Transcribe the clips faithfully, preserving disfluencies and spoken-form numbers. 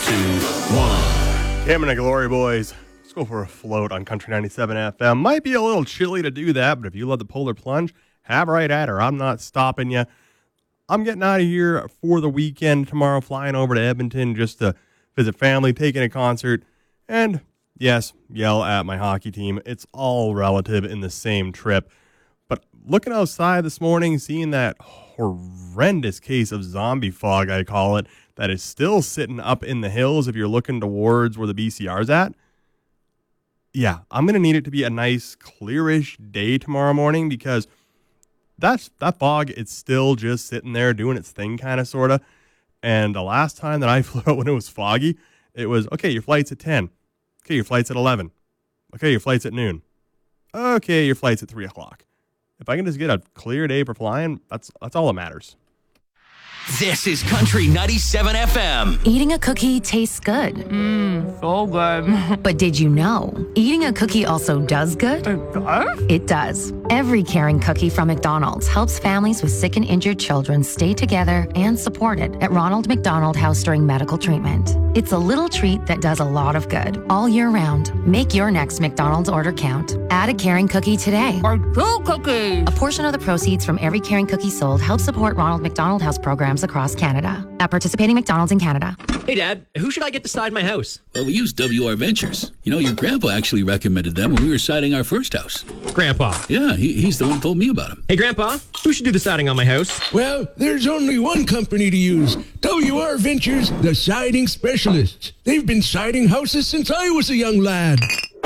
two, one. Cam and the Glory Boys. Let's go for a float on Country ninety-seven F M. Might be a little chilly to do that, but if you love the polar plunge, have right at her. I'm not stopping you. I'm getting out of here for the weekend tomorrow, flying over to Edmonton just to visit family, taking a concert, and yes, yell at my hockey team. It's all relative in the same trip. But looking outside this morning, seeing that horrendous case of zombie fog, I call it, that is still sitting up in the hills if you're looking towards where the B C R's at. Yeah, I'm going to need it to be a nice, clearish day tomorrow morning because that's that fog, it's still just sitting there doing its thing, kind of, sort of. And the last time that I flew out when it was foggy, it was, okay, your flight's at ten. Okay, your flight's at eleven. Okay, your flight's at noon. Okay, your flight's at three o'clock. If I can just get a clear day for flying, that's that's all that matters. This is Country ninety-seven F M. Eating a cookie tastes good. Mmm, so good. But did you know, eating a cookie also does good? It does? It does. Every caring cookie from McDonald's helps families with sick and injured children stay together and supported at Ronald McDonald House during medical treatment. It's a little treat that does a lot of good all year round. Make your next McDonald's order count. Add a caring cookie today. Or two cookies. A portion of the proceeds from every caring cookie sold helps support Ronald McDonald House programs across Canada. At participating McDonald's in Canada. Hey, Dad, who should I get to side my house? Well, we use W R Ventures. You know, your grandpa actually recommended them when we were siding our first house. Grandpa. Yeah, he, he's the one who told me about them. Hey, Grandpa, who should do the siding on my house? Well, there's only one company to use. W R Ventures, the siding specialists. They've been siding houses since I was a young lad.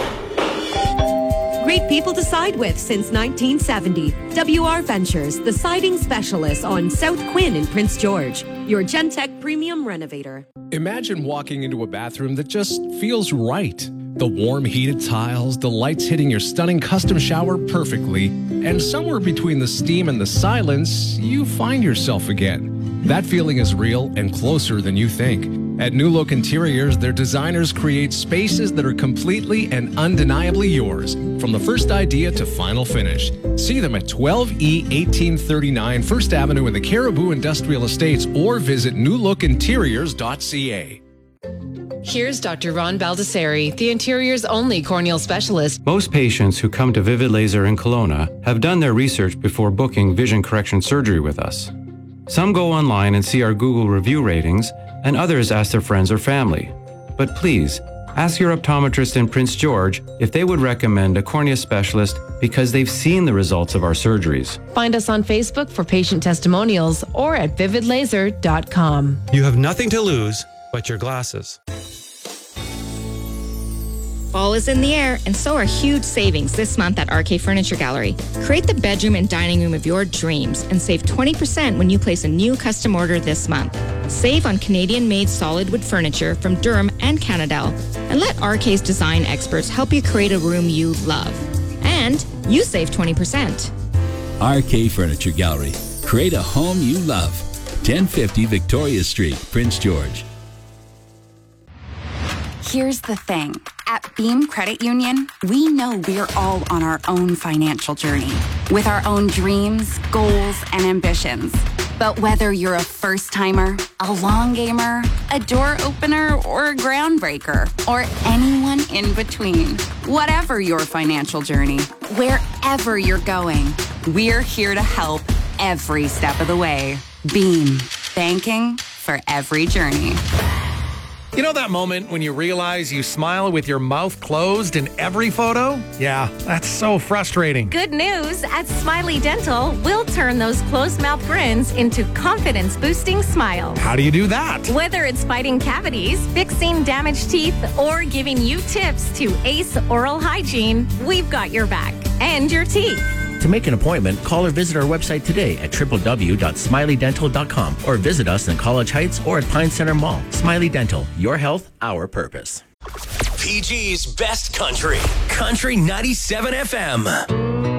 Great people to side with since nineteen seventy. W R Ventures, the siding specialists on South Quinn in Prince George. Your Gentech Premium Renovator. Imagine walking into a bathroom that just feels right. The warm heated tiles, the lights hitting your stunning custom shower perfectly, and somewhere between the steam and the silence, you find yourself again. That feeling is real and closer than you think. At New Look Interiors, their designers create spaces that are completely and undeniably yours, from the first idea to final finish. See them at twelve E eighteen thirty-nine First Avenue in the Caribou Industrial Estates or visit new look interiors dot c a. Here's Doctor Ron Baldessari, the Interior's only corneal specialist. Most patients who come to Vivid Laser in Kelowna have done their research before booking vision correction surgery with us. Some go online and see our Google review ratings, and others ask their friends or family. But please, ask your optometrist in Prince George if they would recommend a cornea specialist because they've seen the results of our surgeries. Find us on Facebook for patient testimonials or at vivid laser dot com. You have nothing to lose but your glasses. Fall is in the air, and so are huge savings this month at R K Furniture Gallery. Create the bedroom and dining room of your dreams and save twenty percent when you place a new custom order this month. Save on Canadian-made solid wood furniture from Durham and Canadell, and let R K's design experts help you create a room you love. And you save twenty percent. R K Furniture Gallery. Create a home you love. ten fifty Victoria Street, Prince George. Here's the thing. At Beam Credit Union, we know we're all on our own financial journey with our own dreams, goals, and ambitions. But whether you're a first-timer, a long gamer, a door opener, or a groundbreaker, or anyone in between, whatever your financial journey, wherever you're going, we're here to help every step of the way. Beam, banking for every journey. You know that moment when you realize you smile with your mouth closed in every photo? Yeah, that's so frustrating. Good news, at Smiley Dental, we'll turn those closed mouth grins into confidence-boosting smiles. How do you do that? Whether it's fighting cavities, fixing damaged teeth, or giving you tips to ace oral hygiene, we've got your back and your teeth. To make an appointment, call or visit our website today at w w w dot smiley dental dot com or visit us in College Heights or at Pine Center Mall. Smiley Dental, your health, our purpose. P G's Best Country. Country ninety-seven F M.